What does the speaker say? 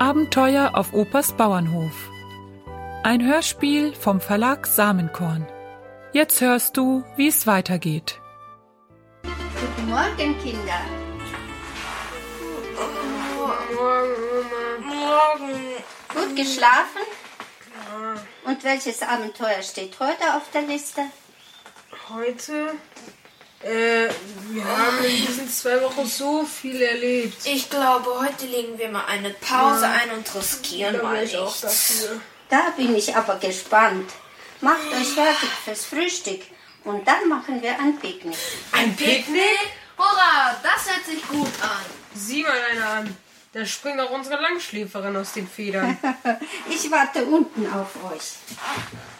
Abenteuer auf Opas Bauernhof. Ein Hörspiel vom Verlag Samenkorn. Jetzt hörst du, wie es weitergeht. Guten Morgen, Kinder. Morgen. Gut geschlafen? Ja. Und welches Abenteuer steht heute auf der Liste? Heute? Wir haben in diesen 2 Wochen so viel erlebt. Ich glaube, heute legen wir mal eine Pause ein und riskieren Da mal bin ich auch nichts. dafür. Da bin ich aber gespannt. Macht euch fertig fürs Frühstück und dann machen wir ein Picknick. Ein Picknick? Hurra, das hört sich gut an. Sieh mal einer an. Da springt auch unsere Langschläferin aus den Federn. Ich warte unten auf euch.